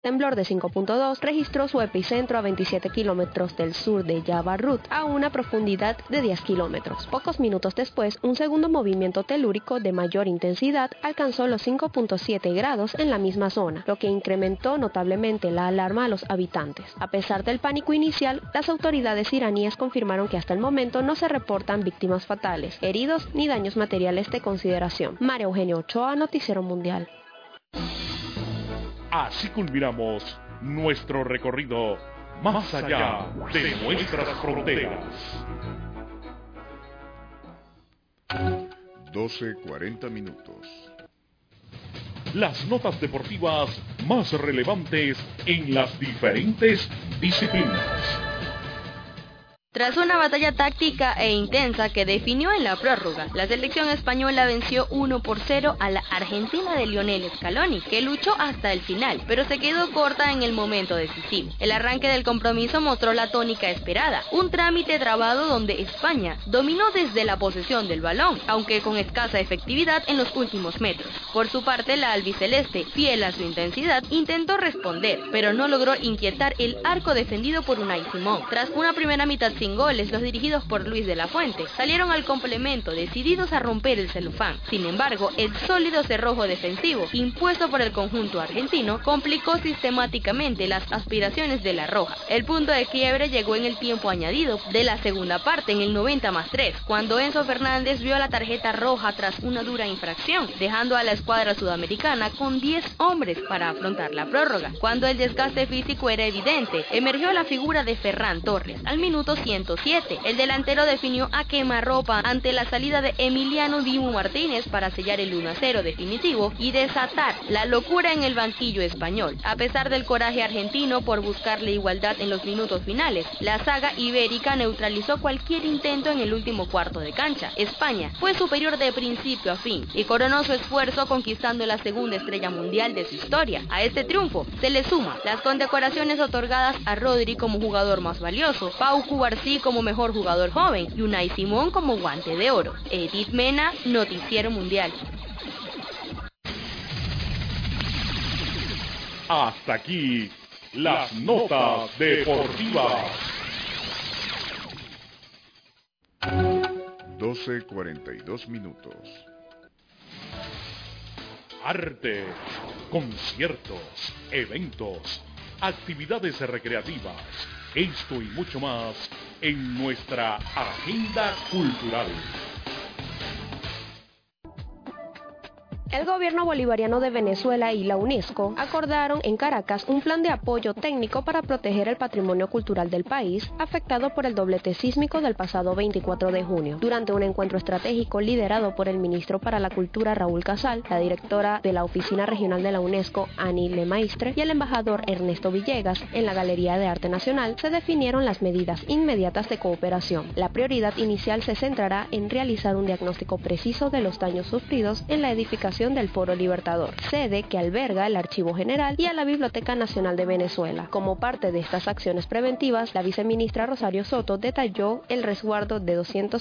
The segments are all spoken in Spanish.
Temblor de 5.2 registró su epicentro a 27 kilómetros del sur de Java Rut, a una profundidad de 10 kilómetros. Pocos minutos después, un segundo movimiento telúrico de mayor intensidad alcanzó los 5.7 grados en la misma zona, lo que incrementó notablemente la alarma a los habitantes. A pesar del pánico inicial, las autoridades iraníes confirmaron que hasta el momento no se reportan víctimas fatales, heridos ni daños materiales de consideración. María Eugenia Ochoa, Noticiero Mundial. Así culminamos nuestro recorrido más allá de nuestras fronteras. 12:40 minutos. Las notas deportivas más relevantes en las diferentes disciplinas. Tras una batalla táctica e intensa que definió en la prórroga, la selección española venció 1-0 a la Argentina de Lionel Scaloni, que luchó hasta el final, pero se quedó corta en el momento decisivo. El arranque del compromiso mostró la tónica esperada, un trámite trabado donde España dominó desde la posesión del balón, aunque con escasa efectividad en los últimos metros. Por su parte, la albiceleste, fiel a su intensidad, intentó responder, pero no logró inquietar el arco defendido por Unai Simón. Tras una primera mitad sin goles, los dirigidos por Luis de la Fuente salieron al complemento decididos a romper el celofán. Sin embargo, el sólido cerrojo defensivo impuesto por el conjunto argentino complicó sistemáticamente las aspiraciones de la Roja. El punto de quiebre llegó en el tiempo añadido de la segunda parte, en el 90+3, cuando Enzo Fernández vio la tarjeta roja tras una dura infracción, dejando a la escuadra sudamericana con 10 hombres para afrontar la prórroga. Cuando el desgaste físico era evidente, emergió la figura de Ferran Torres al minuto 107. El delantero definió a quemarropa ante la salida de Emiliano Dibu Martínez para sellar el 1-0 definitivo y desatar la locura en el banquillo español. A pesar del coraje argentino por buscar la igualdad en los minutos finales, la saga ibérica neutralizó cualquier intento en el último cuarto de cancha. España fue superior de principio a fin y coronó su esfuerzo conquistando la segunda estrella mundial de su historia. A este triunfo se le suma las condecoraciones otorgadas a Rodri como jugador más valioso, Pau Cubarsí como mejor jugador joven y Unai Simón como guante de oro. Edith Mena, Noticiero Mundial. Hasta aquí las notas deportivas. 12:42 minutos. Arte, conciertos, eventos, actividades recreativas, esto y mucho más en nuestra agenda cultural. El gobierno bolivariano de Venezuela y la UNESCO acordaron en Caracas un plan de apoyo técnico para proteger el patrimonio cultural del país, afectado por el doblete sísmico del pasado 24 de junio. Durante un encuentro estratégico liderado por el ministro para la Cultura Raúl Casal, la directora de la Oficina Regional de la UNESCO Annie Lemaistre y el embajador Ernesto Villegas en la Galería de Arte Nacional, se definieron las medidas inmediatas de cooperación. La prioridad inicial se centrará en realizar un diagnóstico preciso de los daños sufridos en la edificación del Foro Libertador, sede que alberga el Archivo General, y a la Biblioteca Nacional de Venezuela. Como parte de estas acciones preventivas, la viceministra Rosario Soto detalló el resguardo de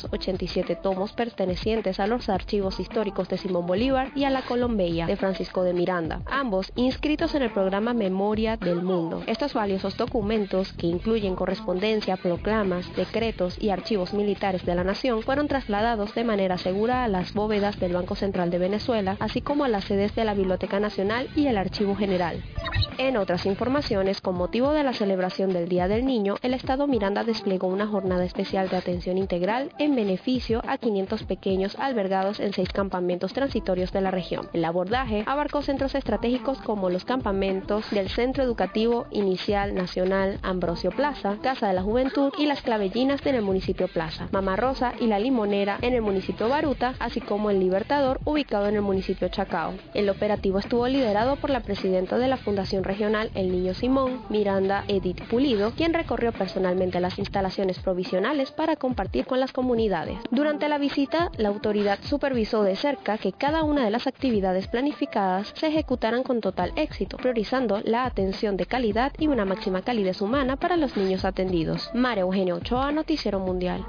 287 tomos pertenecientes a los archivos históricos de Simón Bolívar y a la Colombeya de Francisco de Miranda, ambos inscritos en el programa Memoria del Mundo. Estos valiosos documentos, que incluyen correspondencia, proclamas, decretos y archivos militares de la nación, fueron trasladados de manera segura a las bóvedas del Banco Central de Venezuela, así como a las sedes de la Biblioteca Nacional y el Archivo General. En otras informaciones, con motivo de la celebración del Día del Niño, el Estado Miranda desplegó una jornada especial de atención integral en beneficio a 500 pequeños albergados en 6 campamentos transitorios de la región. El abordaje abarcó centros estratégicos como los campamentos del Centro Educativo Inicial Nacional Ambrosio Plaza, Casa de la Juventud y las Clavellinas en el municipio Plaza, Mama Rosa y La Limonera en el municipio Baruta, así como el Libertador, ubicado en el municipio Chacao. El operativo estuvo liderado por la presidenta de la Fundación Regional El Niño Simón, Miranda Edith Pulido, quien recorrió personalmente las instalaciones provisionales para compartir con las comunidades. Durante la visita, la autoridad supervisó de cerca que cada una de las actividades planificadas se ejecutaran con total éxito, priorizando la atención de calidad y una máxima calidez humana para los niños atendidos. María Eugenia Ochoa, Noticiero Mundial.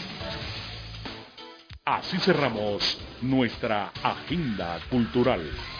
Así cerramos nuestra agenda cultural.